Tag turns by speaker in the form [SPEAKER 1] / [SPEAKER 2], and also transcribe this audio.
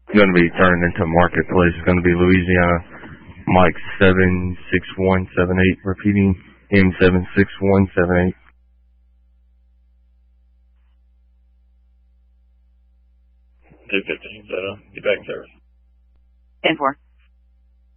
[SPEAKER 1] going to be turned into a marketplace. It's going to be Louisiana Mike 76178, repeating M76178.
[SPEAKER 2] 215, get back in service.
[SPEAKER 3] 10-4.